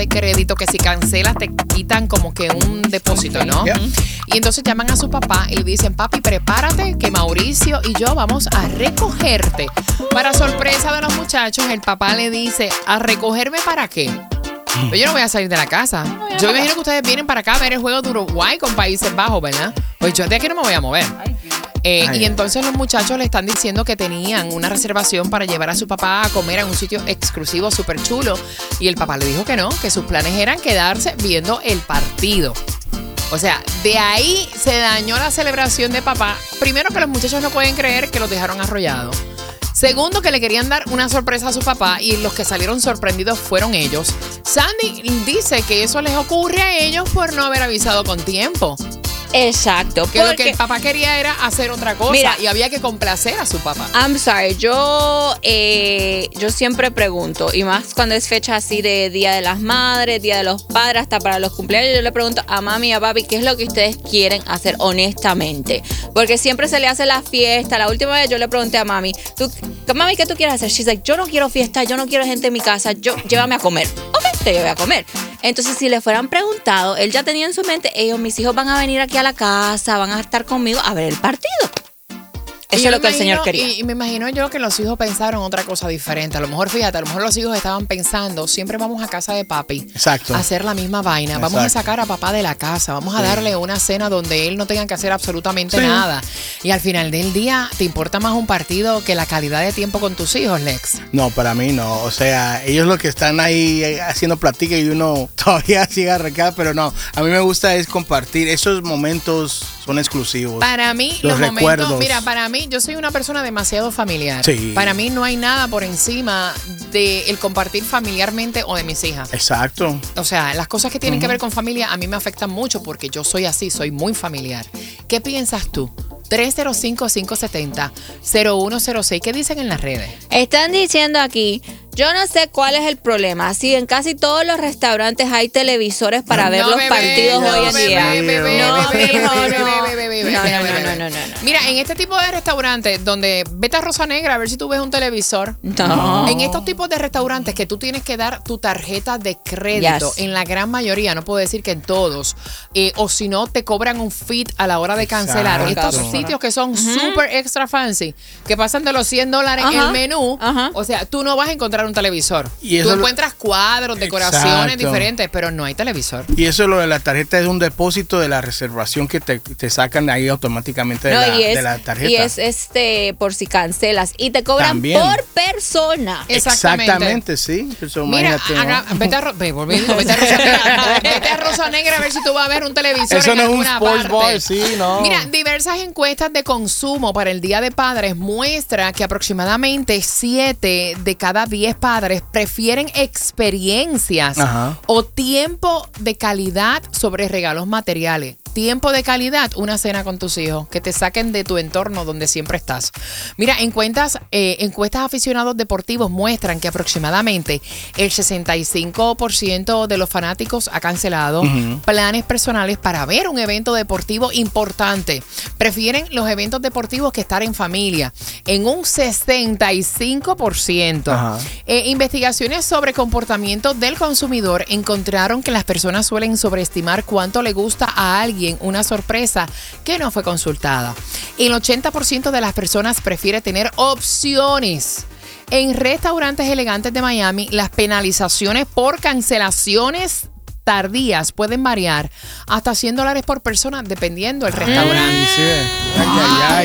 de crédito que si cancelas te quitan como que un depósito, ¿no? Yeah. Y entonces llaman a su papá y le dicen, papi, prepárate que Mauricio y yo vamos a recogerte. Para sorpresa de los muchachos, el papá le dice, ¿a recogerme para qué? Pero yo no voy a salir de la casa. Yo me imagino que ustedes vienen para acá a ver el juego de Uruguay con Países Bajos, ¿verdad? Pues yo de aquí no me voy a mover. Y entonces los muchachos le están diciendo que tenían una reservación para llevar a su papá a comer en un sitio exclusivo súper chulo. Y el papá le dijo que no, que sus planes eran quedarse viendo el partido. O sea, de ahí se dañó la celebración de papá. Primero, que los muchachos no pueden creer que los dejaron arrollados. Segundo, que le querían dar una sorpresa a su papá y los que salieron sorprendidos fueron ellos. Sandy dice que eso les ocurre a ellos por no haber avisado con tiempo. Exacto. Que lo que el papá quería era hacer otra cosa. Mira, y había que complacer a su papá. I'm sorry, yo siempre pregunto, y más cuando es fecha así de Día de las Madres, Día de los Padres, hasta para los cumpleaños, yo le pregunto a mami y a papi qué es lo que ustedes quieren hacer honestamente. Porque siempre se le hace la fiesta. La última vez yo le pregunté a mami, mami, ¿qué tú quieres hacer? She's like, yo no quiero fiesta, yo no quiero gente en mi casa, llévame a comer. Ok, te llevé a comer. Entonces, si le fueran preguntado, él ya tenía en su mente, mis hijos van a venir aquí a la casa, van a estar conmigo a ver el partido. Eso es lo que el señor quería. Y me imagino yo que los hijos pensaron otra cosa diferente. A lo mejor, fíjate, a lo mejor los hijos estaban pensando, siempre vamos a casa de papi. Exacto. A hacer la misma vaina. Exacto. Vamos a sacar a papá de la casa. Vamos a darle una cena donde él no tenga que hacer absolutamente nada. Y al final del día, ¿te importa más un partido que la calidad de tiempo con tus hijos, Lex? No, para mí no. O sea, ellos lo que están ahí haciendo platica y uno todavía sigue arrancado, pero no. A mí me gusta es compartir. Esos momentos son exclusivos. Para mí, los recuerdos. momentos, mira, para mí, yo soy una persona demasiado familiar. Sí. Para mí no hay nada por encima de el compartir familiarmente o de mis hijas. Exacto. O sea, las cosas que tienen que ver con familia a mí me afectan mucho porque yo soy así, soy muy familiar. ¿Qué piensas tú? 305-570-0106. ¿Qué dicen en las redes? Están diciendo aquí, yo no sé cuál es el problema. Si en casi todos los restaurantes hay televisores para ver los partidos hoy en día. No. Mira, en este tipo de restaurantes donde vete a Rosa Negra a ver si tú ves un televisor. No. En estos tipos de restaurantes que tú tienes que dar tu tarjeta de crédito, Yes. en la gran mayoría, no puedo decir que en todos, o si no te cobran un fee a la hora de cancelar. Exacto. Estos sitios que son super extra fancy, que pasan de los $100 el menú, o sea, tú no vas a encontrar un televisor. Y Tú eso encuentras cuadros, decoraciones Exacto. diferentes, pero no hay televisor. Y eso lo de la tarjeta es un depósito de la reservación que te sacan ahí automáticamente de la tarjeta. Y es por si cancelas. Y te cobran También. por persona. Exactamente. Sí. Eso, Mira, imagínate, ¿no? vete a Rosa Negra. Vete a Rosa Negra a ver si tú vas a ver un televisor Eso en no es un alguna sports parte. bar, sí, no. Mira, diversas encuestas de consumo para el Día de Padres muestra que aproximadamente 7 de cada 10 padres prefieren experiencias o tiempo de calidad sobre regalos materiales. Tiempo de calidad, una cena con tus hijos, que te saquen de tu entorno donde siempre estás. Mira, encuestas aficionados deportivos muestran que aproximadamente el 65% de los fanáticos ha cancelado planes personales para ver un evento deportivo importante. Prefieren los eventos deportivos que estar en familia, en un 65%. Investigaciones sobre comportamiento del consumidor encontraron que las personas suelen sobreestimar cuánto le gusta a alguien una sorpresa que no fue consultada. El 80% de las personas prefiere tener opciones. En restaurantes elegantes de Miami, las penalizaciones por cancelaciones tardías pueden variar hasta $100 por persona dependiendo del restaurante.